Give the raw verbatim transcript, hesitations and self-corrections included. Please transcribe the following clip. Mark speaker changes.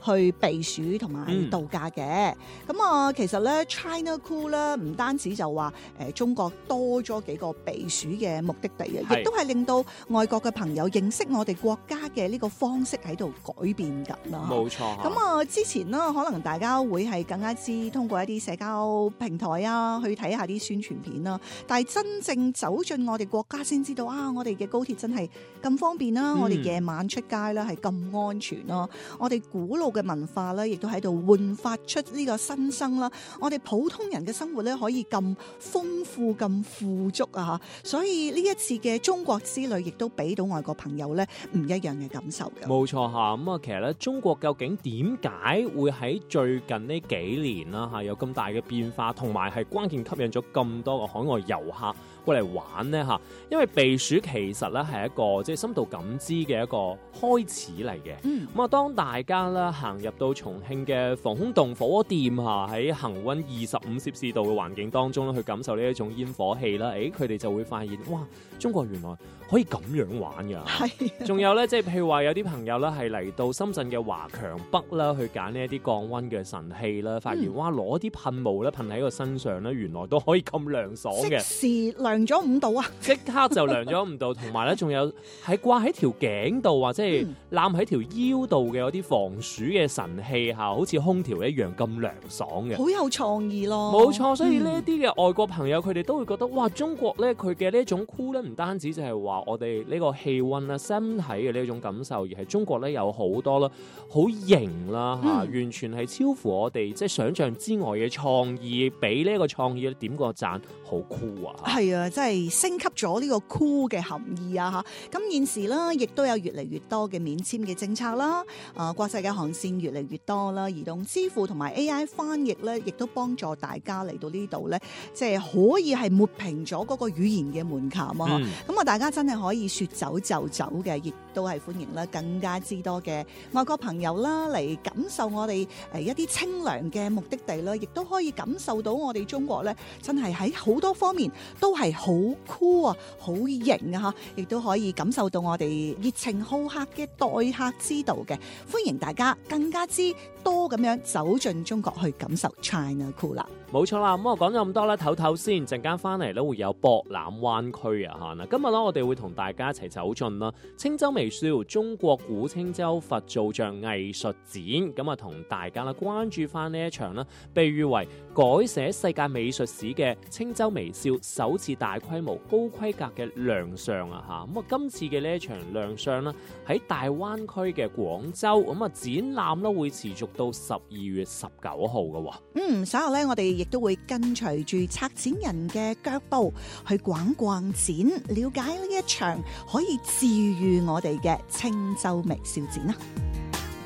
Speaker 1: 去避暑同埋度假嘅。咁、嗯、啊，其實咧 China Cool 咧唔單止就話誒、呃、中國多咗幾個避暑嘅目的地啊，亦都係令到外國嘅朋友認識我哋國家嘅呢個方式喺度改變緊啦。
Speaker 2: 冇錯。
Speaker 1: 咁啊，之前呢，可能大家會係更加知通過一啲社交平台啊，去睇下啲宣傳片啦。但係真正走進我哋國家先知道啊，我哋嘅高鐵真係咁方便啦，嗯、我哋夜晚出街啦係咁安全啦，我哋古老嘅文化咧亦都喺度煥發出呢個新生啦。我哋普通人嘅生活咧可以咁豐富、咁富足啊！所以呢一次嘅中國之旅，亦都俾到外國朋友咧唔一樣嘅感受嘅。
Speaker 2: 冇錯嚇，咁啊，其實咧中國究竟點解會喺最近呢幾年啦嚇有咁大嘅變化，同埋係關鍵吸引咗咁多個海外遊客過嚟玩呢嚇？因為避暑其實咧係一個即係深度感知嘅一個開始嚟嘅。嗯，咁啊，當大家咧行入到重慶嘅防空洞火鍋店嚇，喺恆溫二十五攝氏度嘅環境當中咧，去感受呢一種煙火氣啦，誒，佢哋就會發現，哇，中國原來可以咁樣玩㗎。係。仲有咧，即係譬如話有啲朋友咧係嚟到深圳嘅華強北啦，去揀呢一啲降溫嘅神器啦，發現、嗯、哇，攞啲噴霧咧噴喺個身上咧，原來都可以咁涼爽嘅。
Speaker 1: 即時涼咗五度啊！
Speaker 2: 即刻就涼咗五度，同埋咧仲有喺掛喺條頸度或者係攬喺條腰度嘅嗰啲防暑嘅神器嚇，好似空調一樣咁涼爽嘅。好
Speaker 1: 有創意咯！
Speaker 2: 冇錯，所以呢一啲嘅外國朋友佢哋都會覺得哇，中國咧佢嘅呢一種酷咧，唔單止就係話我哋呢個氣溫啦、身體嘅呢一種感受，而係中國咧有好多啦，好型啦嚇，完全係超乎我哋即係想象之外嘅創意，俾呢一個創意點個讚，好酷啊！
Speaker 1: 係啊，真係升級咗呢個酷嘅含義啊嚇！咁現時啦，亦都有越嚟越多嘅免簽嘅政策啦，啊國際嘅航線越嚟越多啦，移動支付同埋 A I 翻譯咧，亦都幫助大家嚟到呢度咧，即係可以係抹平咗嗰個語言嘅門檻啊！咁啊、嗯，大家真係可以說走就走嘅，亦都係歡迎啦，更加之多嘅外國朋友啦嚟感受我哋誒一啲清涼嘅目的地啦，亦都可以感受到我哋中國咧，真係喺好多方面都係好酷啊，好型啊！亦都可以感受到我哋熱情好客嘅待客之道嘅，歡迎大家更加之多咁樣走進中國去感受 China Cool 啦。
Speaker 2: 冇錯啦，咁我講咗咁多啦，唞唞先，陣間翻嚟咧會有博覽灣區啊嚇。嗱，今日咧我哋會同大家一齊走進啦青州微笑中國古青州佛造像藝術展，咁啊同大家啦關注翻呢一場啦，被譽為改寫世界美術史嘅青州微笑首次大規模高規格嘅亮相啊嚇。咁啊今次嘅呢一場亮相啦喺大灣區嘅廣州，咁啊展覽咧會持續到十二月十九號嘅喎。
Speaker 1: 嗯，稍後咧我哋亦都會跟隨住策展人嘅腳步去逛逛展，了解呢一場可以治癒我哋嘅青州微笑展啦。